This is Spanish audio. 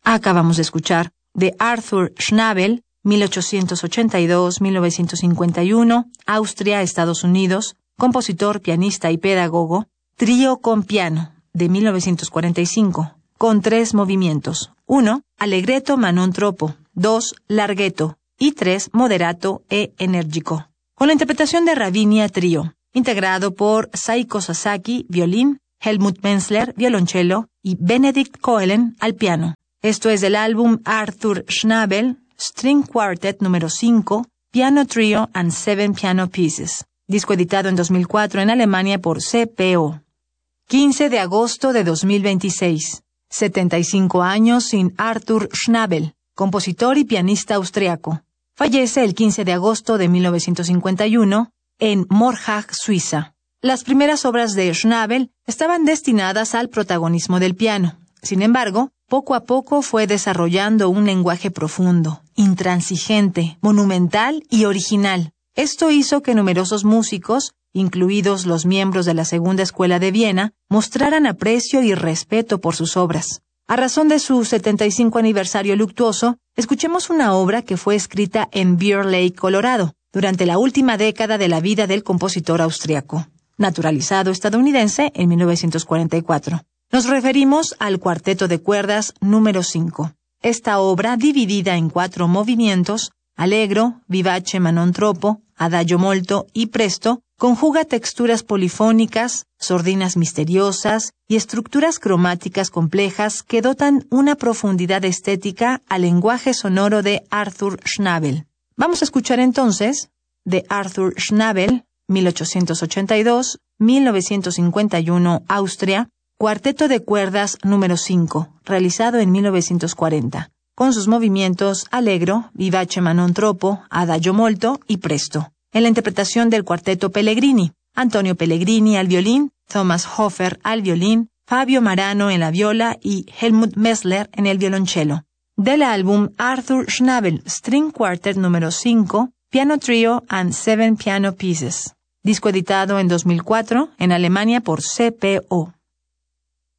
Acabamos de escuchar de Arthur Schnabel, 1882-1951, Austria, Estados Unidos, compositor, pianista y pedagogo, Trío con piano, de 1945, con 3 movimientos. 1. Allegretto ma non troppo. 2. Larghetto. Y 3. Moderato e energico. Con la interpretación de Ravinia Trío, integrado por Saiko Sasaki, violín, Helmut Menzler, violonchelo y Benedikt Koelen al piano. Esto es del álbum Arthur Schnabel, String Quartet número 5, Piano Trio and 7 Piano Pieces. Disco editado en 2004 en Alemania por CPO. 15 de agosto de 2026. 75 años sin Arthur Schnabel, compositor y pianista austriaco. Fallece el 15 de agosto de 1951 en Morhag, Suiza. Las primeras obras de Schnabel estaban destinadas al protagonismo del piano. Sin embargo, poco a poco fue desarrollando un lenguaje profundo, intransigente, monumental y original. Esto hizo que numerosos músicos, incluidos los miembros de la Segunda Escuela de Viena, mostraran aprecio y respeto por sus obras. A razón de su 75 aniversario luctuoso, escuchemos una obra que fue escrita en Bear Lake, Colorado, durante la última década de la vida del compositor austriaco, naturalizado estadounidense en 1944. Nos referimos al Cuarteto de Cuerdas número 5. Esta obra, dividida en 4 movimientos, allegro, vivace ma non troppo, adagio molto y presto, conjuga texturas polifónicas, sordinas misteriosas y estructuras cromáticas complejas que dotan una profundidad estética al lenguaje sonoro de Arthur Schnabel. Vamos a escuchar entonces de Arthur Schnabel, 1882-1951, Austria, Cuarteto de Cuerdas número 5, realizado en 1940, con sus movimientos allegro, vivace ma non troppo, adagio molto y presto, en la interpretación del Cuarteto Pellegrini, Antonio Pellegrini al violín, Thomas Hofer al violín, Fabio Marano en la viola y Helmut Menzler en el violonchelo. Del álbum Arthur Schnabel String Quartet número 5, Piano Trio and 7 Piano Pieces, disco editado en 2004 en Alemania por CPO.